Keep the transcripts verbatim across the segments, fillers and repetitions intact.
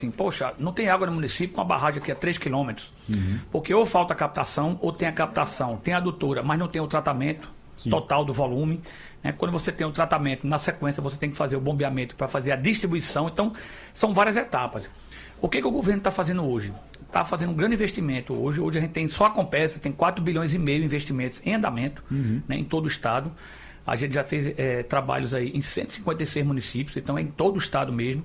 assim, poxa, não tem água no município com a barragem aqui a três quilômetros. Uhum. Porque ou falta captação, ou tem a captação, tem a adutora, mas não tem o tratamento Sim. total do volume. Né? Quando você tem o tratamento, na sequência você tem que fazer o bombeamento para fazer a distribuição. Então, são várias etapas. O que, que o governo está fazendo hoje? Está fazendo um grande investimento hoje. Hoje a gente tem só a Compesa, tem quatro bilhões e meio de investimentos em andamento, uhum. né, em todo o estado. A gente já fez é, trabalhos aí em cento e cinquenta e seis municípios, então é em todo o estado mesmo.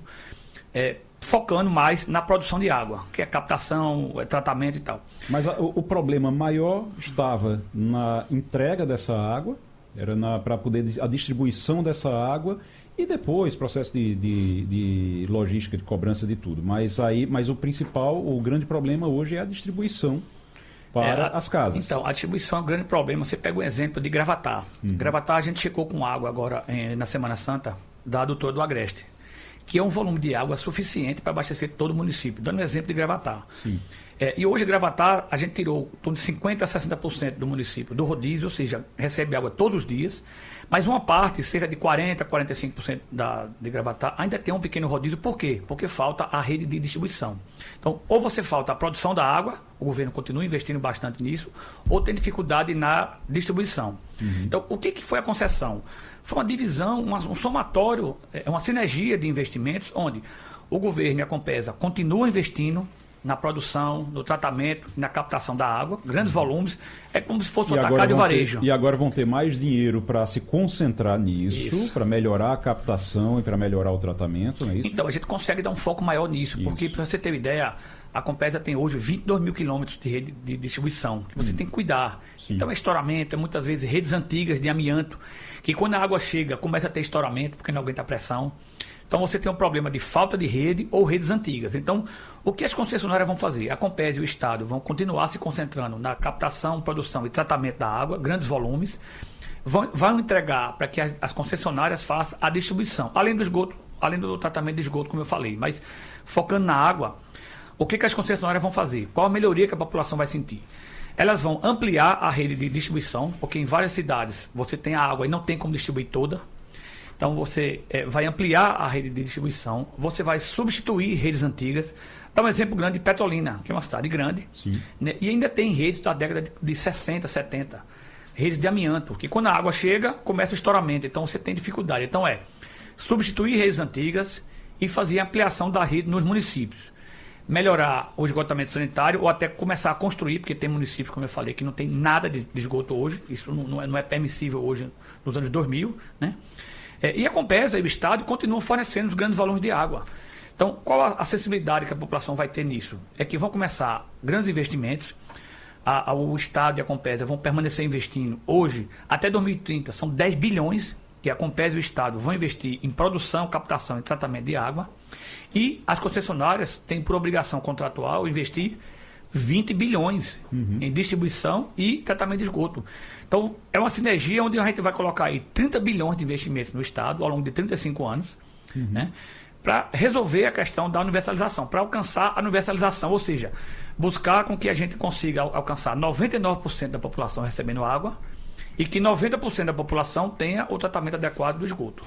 É, focando mais na produção de água, que é captação, é tratamento e tal. Mas a, o, o problema maior estava na entrega dessa água, era para poder a distribuição dessa água e depois processo de, de, de logística, de cobrança de tudo. Mas aí, mas o principal, o grande problema hoje é a distribuição para é, a, as casas. Então, a distribuição é um grande problema. Você pega um exemplo de Gravatar. Uhum. Gravatar a gente chegou com água agora em, na Semana Santa da adutora do Agreste, que é um volume de água suficiente para abastecer todo o município. Dando um exemplo de Gravatar. Sim. É, e hoje, Gravatar, a gente tirou em torno de cinquenta por cento a sessenta por cento do município do rodízio, ou seja, recebe água todos os dias, mas uma parte, cerca de quarenta por cento, quarenta e cinco por cento da, de Gravatar, ainda tem um pequeno rodízio. Por quê? Porque falta a rede de distribuição. Então, ou você falta a produção da água, o governo continua investindo bastante nisso, ou tem dificuldade na distribuição. Uhum. Então, o que, que foi a concessão? Foi uma divisão, uma, um somatório, uma sinergia de investimentos, onde o governo e a Compesa continuam investindo na produção, no tratamento, na captação da água, grandes volumes, é como se fosse um atacado de varejo. Ter, e agora vão ter mais dinheiro para se concentrar nisso, para melhorar a captação e para melhorar o tratamento, não é isso? Então, a gente consegue dar um foco maior nisso, isso. Porque, para você ter uma ideia, a Compesa tem hoje vinte e dois mil quilômetros de rede de distribuição, que você hum. tem que cuidar. Sim. Então, é estouramento, é muitas vezes redes antigas de amianto, que quando a água chega, começa a ter estouramento, porque não aguenta a pressão. Então, você tem um problema de falta de rede ou redes antigas. Então, o que as concessionárias vão fazer? A Compesa e o Estado vão continuar se concentrando na captação, produção e tratamento da água, grandes volumes, vão, vão entregar para que as, as concessionárias façam a distribuição, além do esgoto, além do tratamento de esgoto, como eu falei. Mas, focando na água, o que, que as concessionárias vão fazer? Qual a melhoria que a população vai sentir? Elas vão ampliar a rede de distribuição, porque em várias cidades você tem a água e não tem como distribuir toda. Então, você é, vai ampliar a rede de distribuição, você vai substituir redes antigas. Dá um exemplo grande de Petrolina, que é uma cidade grande, né? E ainda tem redes da década de, de sessenta, setenta, redes de amianto, que quando a água chega, começa o estouramento, então você tem dificuldade. Então, é substituir redes antigas e fazer a ampliação da rede nos municípios. Melhorar o esgotamento sanitário ou até começar a construir, porque tem municípios, como eu falei, que não tem nada de, de esgoto hoje, isso não, não, é, não é permissível hoje nos anos dois mil, né? É, e a Compesa e o Estado continuam fornecendo os grandes volumes de água. Então, qual a acessibilidade que a população vai ter nisso? É que vão começar grandes investimentos, a, a, o Estado e a Compesa vão permanecer investindo hoje, até dois mil e trinta, são dez bilhões que a Compesa e o Estado vão investir em produção, captação e tratamento de água, e as concessionárias têm por obrigação contratual investir vinte bilhões uhum. em distribuição e tratamento de esgoto. Então, é uma sinergia onde a gente vai colocar aí trinta bilhões de investimentos no Estado ao longo de trinta e cinco anos, uhum. né, para resolver a questão da universalização, para alcançar a universalização, ou seja, buscar com que a gente consiga alcançar noventa e nove por cento da população recebendo água e que noventa por cento da população tenha o tratamento adequado do esgoto.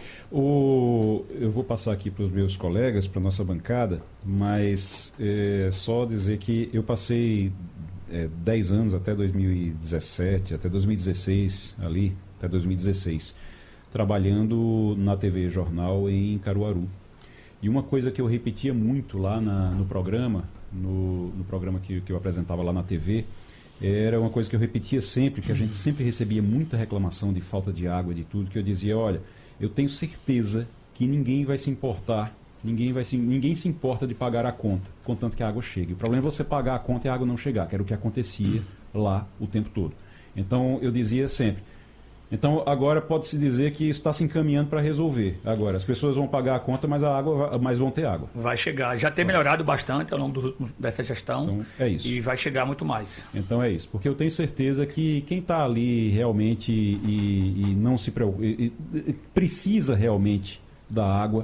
O, eu vou passar aqui para os meus colegas, para a nossa bancada, mas é, só dizer que eu passei é, dez anos, até dois mil e dezessete, até dois mil e dezesseis, ali, até dois mil e dezesseis, trabalhando na T V Jornal em Caruaru. E uma coisa que eu repetia muito lá na, no programa, no, no programa que, que eu apresentava lá na T V, era uma coisa que eu repetia sempre, que a gente sempre recebia muita reclamação de falta de água, de tudo, que eu dizia, olha, eu tenho certeza que ninguém vai se importar, ninguém, vai se, ninguém se importa de pagar a conta, contanto que a água chegue. O problema é você pagar a conta e a água não chegar, que era o que acontecia lá o tempo todo. Então, eu dizia sempre, então agora pode-se dizer que isso está se encaminhando para resolver. Agora, as pessoas vão pagar a conta, mas, a água, mas vão ter água. Vai chegar. Já tem melhorado bastante ao longo do, dessa gestão. Então, é isso. E vai chegar muito mais. Então é isso. Porque eu tenho certeza que quem está ali realmente e, e não se preocupa, e, e, precisa realmente da água,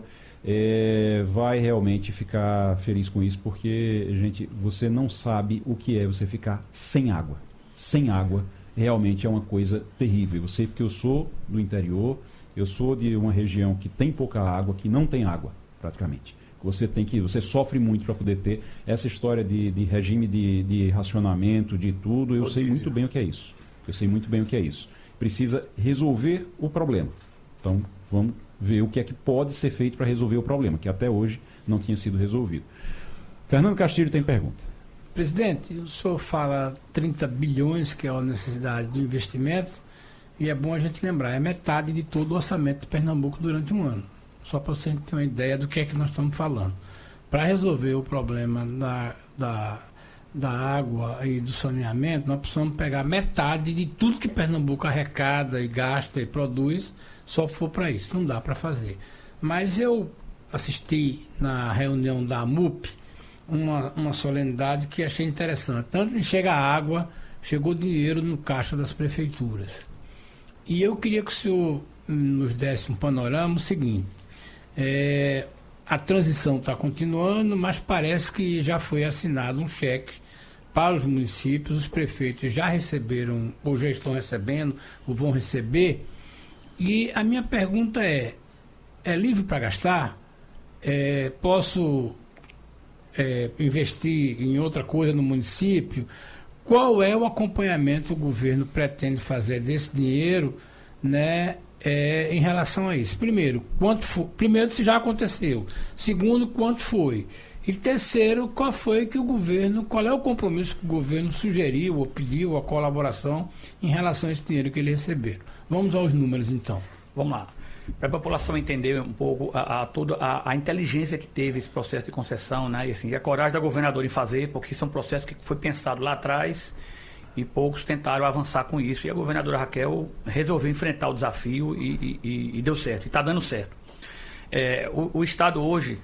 é, vai realmente ficar feliz com isso, porque, gente, você não sabe o que é você ficar sem água. Sem água. Realmente é uma coisa terrível. Eu sei porque eu sou do interior, eu sou de uma região que tem pouca água, que não tem água, praticamente. Você tem que, você sofre muito para poder ter essa história de, de regime de, de racionamento, de tudo. Eu sei muito bem o que é isso. Eu sei muito bem o que é isso. Precisa resolver o problema. Então, vamos ver o que é que pode ser feito para resolver o problema, que até hoje não tinha sido resolvido. Fernando Castilho tem pergunta. Presidente, o senhor fala trinta bilhões, que é a necessidade do investimento, e é bom a gente lembrar, é metade de todo o orçamento de Pernambuco durante um ano. Só para você ter uma ideia do que é que nós estamos falando. Para resolver o problema da, da, da água e do saneamento, nós precisamos pegar metade de tudo que Pernambuco arrecada e gasta e produz, só for para isso. Não dá para fazer. Mas eu assisti na reunião da AMUP uma, uma solenidade que achei interessante. Antes de chegar a água, chegou dinheiro no caixa das prefeituras. E eu queria que o senhor nos desse um panorama o seguinte. É, a transição está continuando, mas parece que já foi assinado um cheque para os municípios, os prefeitos já receberam, ou já estão recebendo, ou vão receber. E a minha pergunta é, é livre para gastar? É, posso é, investir em outra coisa no município? Qual é o acompanhamento que o governo pretende fazer desse dinheiro, né? É, em relação a isso. Primeiro, quanto foi, primeiro, se já aconteceu. Segundo, quanto foi. E terceiro, qual foi que o governo, qual é o compromisso que o governo sugeriu ou pediu a colaboração em relação a esse dinheiro que eles receberam. Vamos aos números, então. Vamos lá. Para a população entender um pouco a, a, toda a, a inteligência que teve esse processo de concessão, né? E, assim, e a coragem da governadora em fazer, porque isso é um processo que foi pensado lá atrás e poucos tentaram avançar com isso. E a governadora Raquel resolveu enfrentar o desafio e, e, e deu certo, e está dando certo. É, o, o Estado hoje,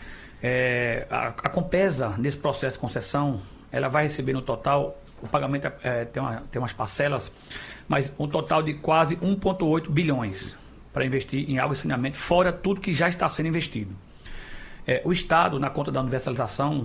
é, a, a Compesa, nesse processo de concessão, ela vai receber no total, o pagamento é, tem, uma, tem umas parcelas, mas um total de quase um vírgula oito bilhões para investir em água e saneamento, fora tudo que já está sendo investido. É, o Estado, na conta da universalização,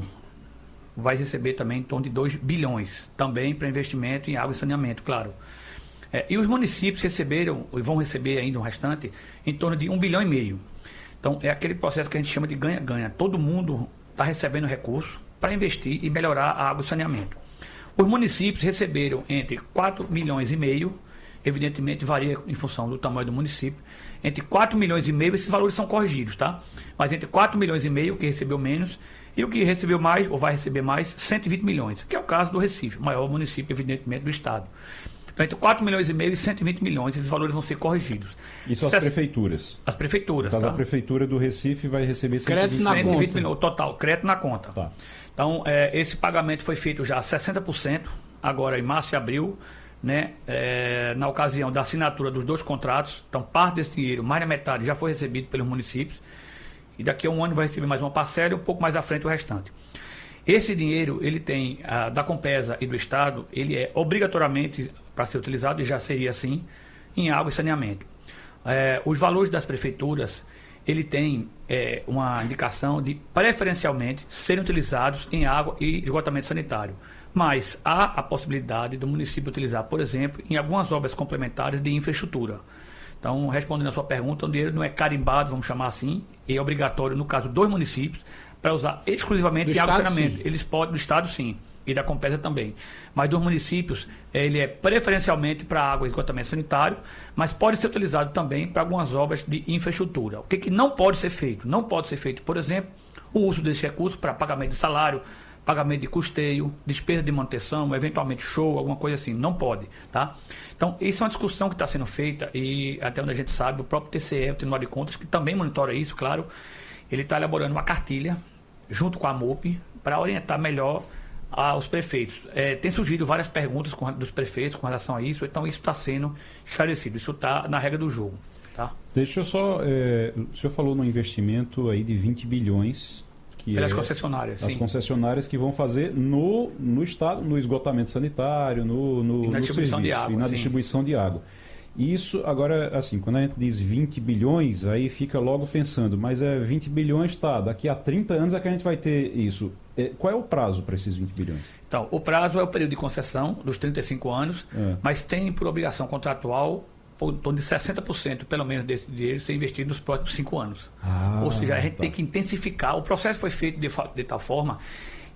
vai receber também em torno de dois bilhões, também para investimento em água e saneamento, claro. É, e os municípios receberam, e vão receber ainda um restante, em torno de um bilhão e meio. Então, é aquele processo que a gente chama de ganha-ganha. Todo mundo está recebendo recurso para investir e melhorar a água e saneamento. Os municípios receberam entre quatro milhões e meio, evidentemente varia em função do tamanho do município, entre quatro milhões e meio, esses valores são corrigidos, tá? Mas entre quatro milhões e meio, que recebeu menos, e o que recebeu mais, ou vai receber mais, cento e vinte milhões, que é o caso do Recife, o maior município, evidentemente, do Estado. Então, entre quatro milhões e meio e cento e vinte milhões, esses valores vão ser corrigidos. Isso as Cess... prefeituras? As prefeituras, Caso tá? a prefeitura do Recife vai receber cento e vinte milhões, total, crédito na conta. Tá. Então, é, esse pagamento foi feito já a sessenta por cento, agora em março e abril, né, é, na ocasião da assinatura dos dois contratos. Então, parte desse dinheiro, mais da metade, já foi recebido pelos municípios. E daqui a um ano vai receber mais uma parcela e um pouco mais à frente o restante. Esse dinheiro, ele tem, ah, da Compesa e do Estado, ele é obrigatoriamente para ser utilizado, e já seria assim, em água e saneamento. É, os valores das prefeituras, ele tem é, uma indicação de, preferencialmente, serem utilizados em água e esgotamento sanitário. Mas há a possibilidade do município utilizar, por exemplo, em algumas obras complementares de infraestrutura. Então, respondendo a sua pergunta, o dinheiro não é carimbado, vamos chamar assim, e é obrigatório, no caso dos municípios, para usar exclusivamente em água e saneamento. Eles podem, do Estado sim, e da Compesa também. Mas dos municípios, ele é preferencialmente para água e esgotamento sanitário, mas pode ser utilizado também para algumas obras de infraestrutura. O que, que não pode ser feito? Não pode ser feito, por exemplo, o uso desse recurso para pagamento de salário, pagamento de custeio, despesa de manutenção, eventualmente show, alguma coisa assim. Não pode, tá? Então, isso é uma discussão que está sendo feita e, até onde a gente sabe, o próprio T C E, o Tribunal de Contas, que também monitora isso, claro, ele está elaborando uma cartilha, junto com a MUP, para orientar melhor aos prefeitos. É, tem surgido várias perguntas com, dos prefeitos com relação a isso, então isso está sendo esclarecido, isso está na regra do jogo, tá? Deixa eu só... É, o senhor falou no investimento aí de vinte bilhões... Pelas é concessionárias, as sim. concessionárias que vão fazer no, no estado, no esgotamento sanitário, no, no, e na no distribuição serviço, de água. E na sim. distribuição de água. Isso, agora, assim, quando a gente diz vinte bilhões, aí fica logo pensando, mas é vinte bilhões, tá, daqui a trinta anos é que a gente vai ter isso. É, qual é o prazo para esses vinte bilhões? Então, o prazo é o período de concessão, dos trinta e cinco anos, é. mas tem por obrigação contratual em torno de sessenta por cento, pelo menos, desse dinheiro ser investido nos próximos cinco anos. Ah, Ou seja, a gente tá. tem que intensificar. O processo foi feito de, fa- de tal forma